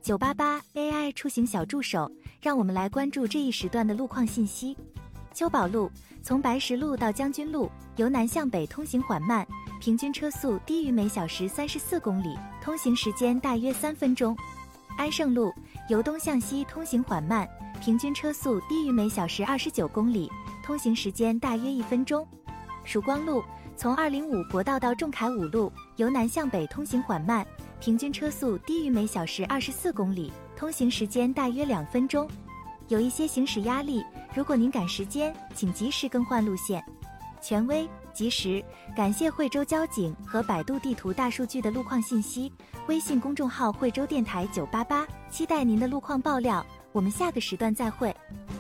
988 AI 出行小助手，让我们来关注这一时段的路况信息。秋宝路从白石路到将军路，由南向北通行缓慢，平均车速低于每小时34公里，通行时间大约3分钟。安盛路由东向西通行缓慢，平均车速低于每小时29公里，通行时间大约1分钟。曙光路从205国道到仲恺五路，由南向北通行缓慢，平均车速低于每小时24公里，通行时间大约2分钟。有一些行驶压力，如果您赶时间，请及时更换路线。权威、及时，感谢惠州交警和百度地图大数据的路况信息。微信公众号惠州电台988，期待您的路况爆料。我们下个时段再会。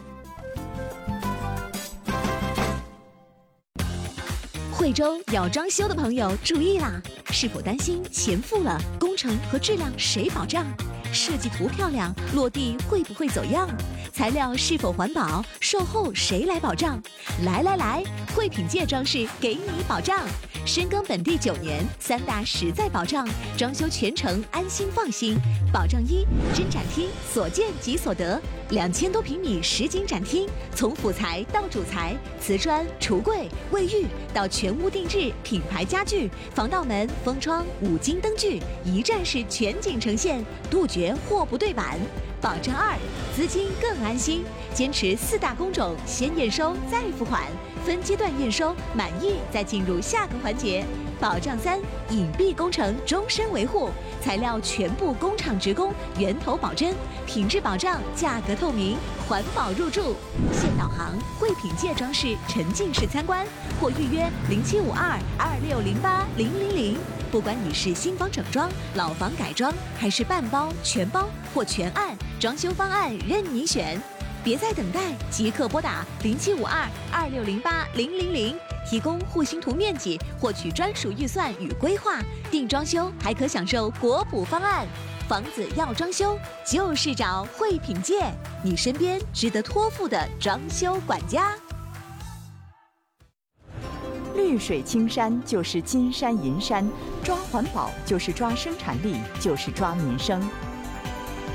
惠州要装修的朋友注意啦！是否担心钱付了，工程和质量谁保障？设计图漂亮，落地会不会走样？材料是否环保？售后谁来保障？来，惠品界装饰给你保障。深耕本地9年，3大实在保障，装修全程安心放心。保障1：真展厅，所见即所得，2000多平米实景展厅，从辅材到主材，瓷砖、橱柜、卫浴到全屋定制品牌家具、防盗门、封窗、5金灯具，一站式全景呈现，杜绝货不对版。保障2：资金更安心，坚持4大工种，先验收再付款，分阶段验收，满意再进入下个环节。保障3：隐蔽工程终身维护，材料全部工厂直供，源头保真，品质保障，价格透明，环保入驻。现导航，惠品界装饰沉浸式参观，或预约0752260800。不管你是新房整装、老房改装，还是半包、全包或全案，装修方案任你选。别再等待，即刻拨打0752260800，提供户型图面积，获取专属预算与规划。定装修还可享受国补方案。房子要装修，就是找惠品界，你身边值得托付的装修管家。 绿水青山就是金山银山，抓环保就是抓生产力，就是抓民生。